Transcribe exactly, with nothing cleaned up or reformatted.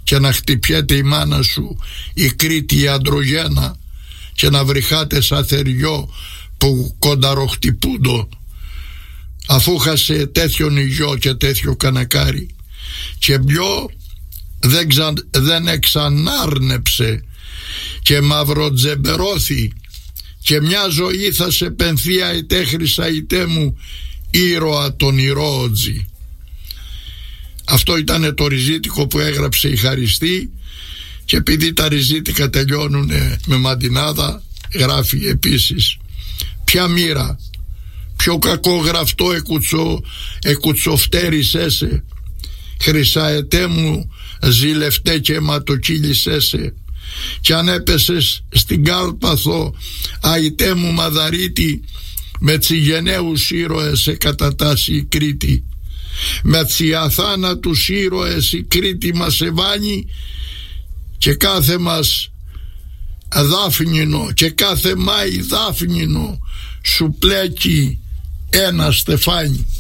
και να χτυπιέται η μάνα σου η Κρήτη η Αντρογένα και να βρυχάτε σαν θεριό που κονταροχτυπούντο, αφού χασε τέτοιον υγιό και τέτοιο κανακάρι, και μπιό δεν, ξα... δεν εξανάρνεψε και μαυροτζεμπερώθη, και μια ζωή θα σε πενθία ητέ χρυσά ητέ μου ήρωα τον ηρώοτζη. Αυτό ήταν το ριζίτικο που έγραψε η Χαριστή, και επειδή τα ριζίτικα τελειώνουν με μαντινάδα, γράφει επίσης: ποια μοίρα, πιο κακό γραφτό εκουτσο, εκουτσοφτέρισέσαι, χρυσαετέ μου ζηλευτέ και αιματοκύλισέσαι, κι αν έπεσες στην Κάρπαθο αϊτέ μου Μαδαρίτη, με τσιγενέους ήρωες εκατατάσσει η Κρήτη, με τσιαθάνατους ήρωες η Κρήτη μας εβάνει, και κάθε μας δάφνινο και κάθε Μάη δάφνινο σου πλέκει ένα στεφάνι.